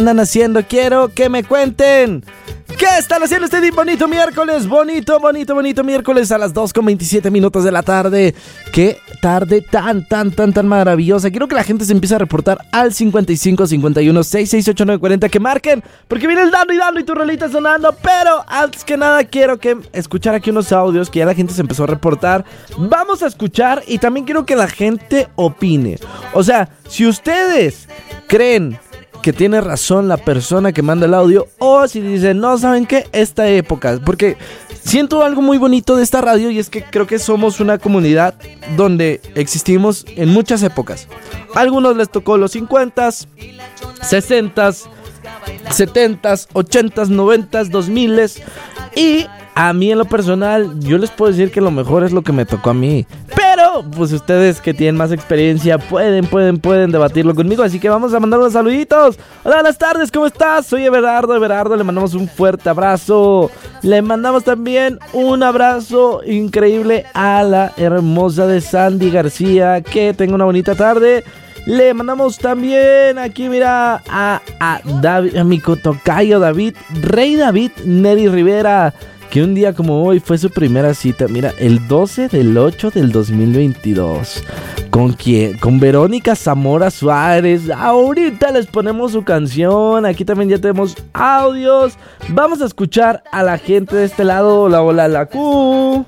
andan haciendo? Quiero que me cuenten. ¿Qué están haciendo este bonito miércoles? Bonito miércoles a las 2:27 de la tarde. Qué tarde tan maravillosa. Quiero que la gente se empiece a reportar al 55 51 668 940. Que marquen, porque viene el dando y tu rolita sonando. Pero antes que nada quiero que escuchar aquí unos audios que ya la gente se empezó a reportar. Vamos a escuchar y también quiero que la gente opine. O sea, si ustedes creen que tiene razón la persona que manda el audio, o si dicen, no, ¿saben qué? Esta época, porque siento algo muy bonito de esta radio y es que creo que somos una comunidad donde existimos en muchas épocas. A algunos les tocó los 50s, 60s, 70s, 80s, 90s, 2000s, y a mí en lo personal, yo les puedo decir que lo mejor es lo que me tocó a mí. Pero, pues ustedes que tienen más experiencia pueden debatirlo conmigo. Así que vamos a mandar unos saluditos. Hola, buenas tardes, ¿cómo estás? Soy Everardo, le mandamos un fuerte abrazo. Le mandamos también un abrazo increíble a la hermosa de Sandy García. Que tenga una bonita tarde. Le mandamos también aquí, mira, a David, a mi tocayo David, Rey David, Neri Rivera, que un día como hoy fue su primera cita, mira, el 12 del 8 del 2022. ¿Con quién? Con Verónica Zamora Suárez. Ahorita les ponemos su canción. Aquí también ya tenemos audios. Vamos a escuchar a la gente de este lado. Hola, la Q.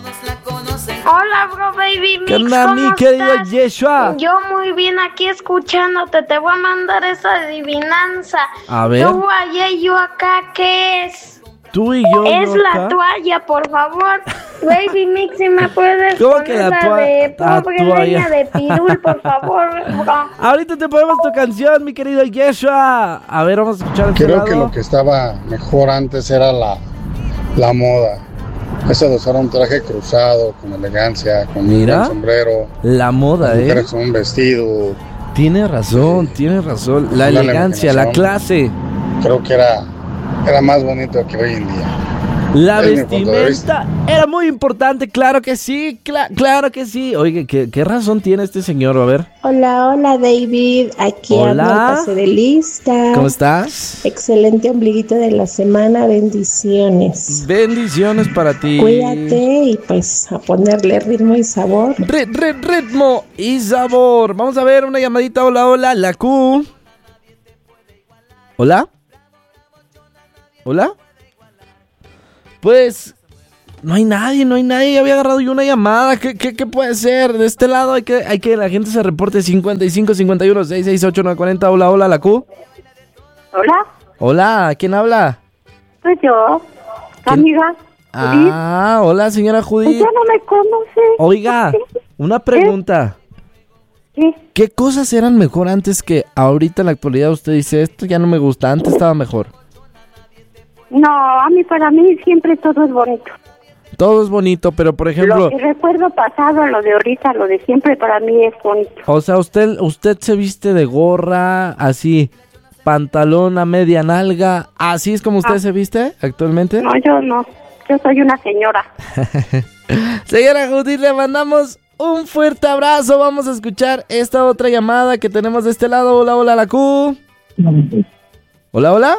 Hola, bro, baby mix. ¿Qué onda, mi querido Yeshua? Yo muy bien aquí escuchándote. Te voy a mandar esa adivinanza. A ver. Tú allá y yo acá, ¿qué es? Tú y yo. Es la acá. toalla, por favor. Baby mix, si me puedes ¿Cómo poner que la de pobre toalla? reina de Pirul, por favor, bro. Ahorita te ponemos tu canción, mi querido Yeshua. A ver, vamos a escuchar este Creo lado. que lo que estaba mejor antes era la moda. Eso de usar un traje cruzado, con elegancia, con Mira, un sombrero. la moda, las mujeres con un vestido. Tiene razón. La elegancia, la clase. Creo que era más bonito que hoy en día. La Es mi punto de vestimenta vista. era muy importante, claro que sí, claro que sí. Oye, ¿qué razón tiene este señor? A ver. Hola, David, aquí Hola. habla el pase de lista. ¿Cómo estás? Excelente ombliguito de la semana, bendiciones. Bendiciones para ti. Cuídate y pues a ponerle ritmo y sabor. Ritmo y sabor. Vamos a ver una llamadita. Hola, la Q. Hola. Pues no hay nadie, había agarrado yo una llamada. ¿Qué puede ser? De este lado hay que la gente se reporte. 55 51 668 940. Hola, la Q. Hola, ¿quién habla? Soy yo, amiga. Ah, hola, señora Judith. Ya no me conoce. Oiga, una pregunta. ¿Qué? ¿Qué cosas eran mejor antes que ahorita en la actualidad usted dice, esto ya no me gusta, antes estaba mejor? No, para mí siempre todo es bonito. Todo es bonito, pero por ejemplo... Lo que recuerdo pasado, lo de ahorita, lo de siempre, para mí es bonito. O sea, usted se viste de gorra, así, pantalón a media nalga, ¿así es como usted se viste actualmente? No, yo no. Yo soy una señora. Señora Judith, le mandamos un fuerte abrazo. Vamos a escuchar esta otra llamada que tenemos de este lado. Hola, la Q. Hola. Hola.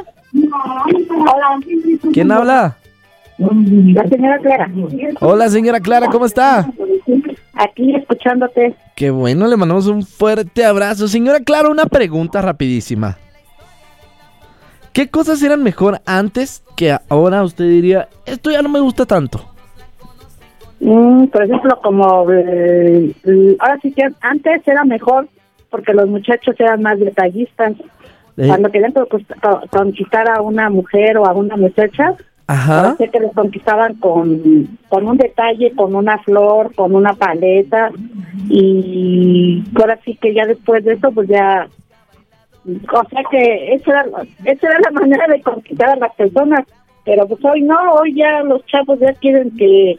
¿Quién habla? La señora Clara. Hola, señora Clara, ¿cómo está? Aquí escuchándote. Qué bueno, le mandamos un fuerte abrazo. Señora Clara, una pregunta rapidísima. ¿Qué cosas eran mejor antes que ahora usted diría, esto ya no me gusta tanto? Por ejemplo, como ahora sí que antes era mejor porque los muchachos eran más detallistas. Cuando querían conquistar a una mujer o a una muchacha, ajá, sé que los conquistaban con un detalle, con una flor, con una paleta, y ahora sí que ya después de eso, pues ya, o sea que esa era la manera de conquistar a las personas, pero pues hoy no, hoy ya los chavos ya quieren que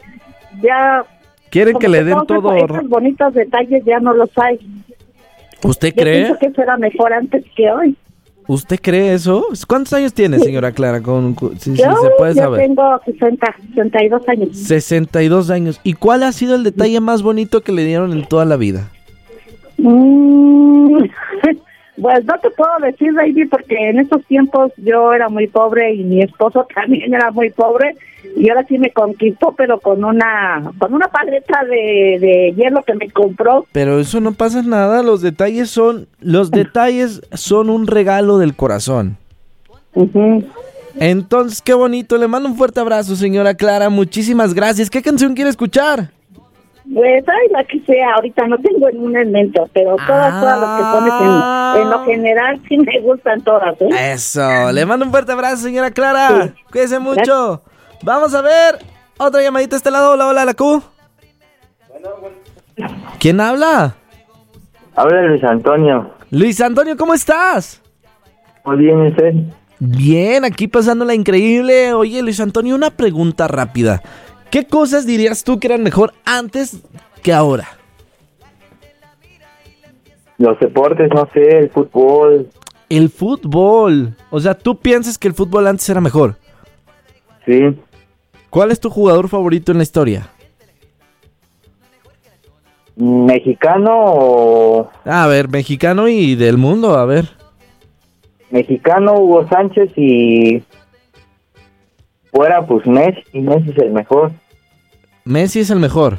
le den todo. Esos bonitos detalles ya no los hay. ¿Usted Yo cree? pienso que eso era mejor antes que hoy. ¿Usted cree eso? ¿Cuántos años tiene, señora Clara? Si se puede yo saber. Tengo 62 años. 62 años. ¿Y cuál ha sido el detalle más bonito que le dieron en toda la vida? Pues no te puedo decir, baby, porque en esos tiempos yo era muy pobre y mi esposo también era muy pobre y ahora sí me conquistó, pero con una paleta de hielo que me compró. Pero eso no pasa nada, los detalles son un regalo del corazón. Uh-huh. Entonces, qué bonito, le mando un fuerte abrazo, señora Clara, muchísimas gracias. ¿Qué canción quiere escuchar? Pues, ay, la que sea, ahorita no tengo en un elemento, pero todas las que pones en lo general sí me gustan todas, ¿eh? Eso, le mando un fuerte abrazo, señora Clara. Sí. Cuídese mucho. Vamos a ver, otra llamadita a este lado. Hola, la Q. ¿Quién habla? Habla Luis Antonio. Luis Antonio, ¿cómo estás? Muy bien, ¿y usted? Bien, aquí pasándola increíble. Oye, Luis Antonio, una pregunta rápida. ¿Qué cosas dirías tú que eran mejor antes que ahora? Los deportes, no sé, el fútbol. El fútbol. O sea, ¿tú piensas que el fútbol antes era mejor? Sí. ¿Cuál es tu jugador favorito en la historia? ¿Mexicano o...? A ver, mexicano y del mundo, a ver. Mexicano, Hugo Sánchez y... Fuera, pues Messi es el mejor. Messi es el mejor.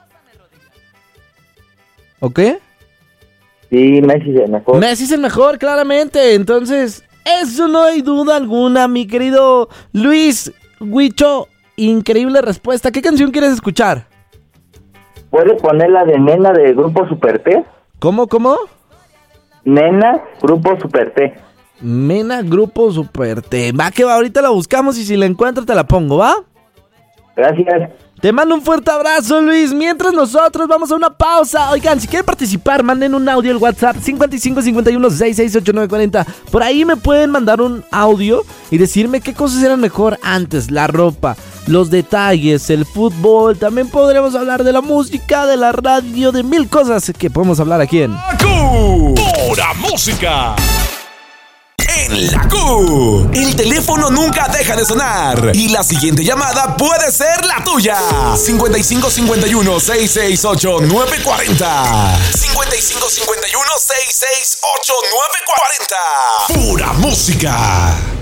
¿Ok? Sí, Messi es el mejor. Messi es el mejor, claramente. Entonces, eso no hay duda alguna, mi querido Luis Huicho. Increíble respuesta. ¿Qué canción quieres escuchar? ¿Puedes poner la de Nena de Grupo Super T? ¿Cómo? Nena, Grupo Super T. Mena, Grupo Super T. Va que va, ahorita la buscamos y si la encuentro te la pongo, ¿va? Gracias. Te mando un fuerte abrazo, Luis. Mientras nosotros vamos a una pausa. Oigan, si quieren participar, manden un audio al WhatsApp 55 51 66 89 40. Por ahí me pueden mandar un audio y decirme qué cosas eran mejor antes. La ropa, los detalles, el fútbol. También podremos hablar de la música, de la radio, de mil cosas que podemos hablar aquí en Pura Música. En la Q, el teléfono nunca deja de sonar y la siguiente llamada puede ser la tuya. 55 51 668 940. 55 51 668 940. Pura Música.